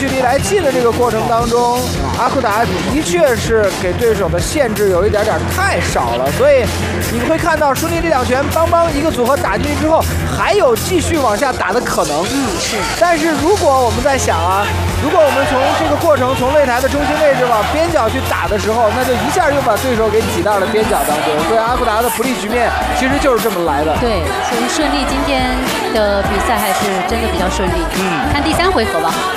力来气的这个过程当中，阿库达的确是给对手的限制有一点太少了，所以你会看到顺利这两拳邦邦一个组合打进去之后，还有继续往下打的可能。 是。但是如果我们在想啊，如果我们从这个过程从擂台的中心位置往边角去打的时候，那就一下又把对手给挤到了边角当中。所以阿库达的不利局面其实就是这么来的。 对，所以顺利今天的比赛还是真的比较顺利。看第3回合吧。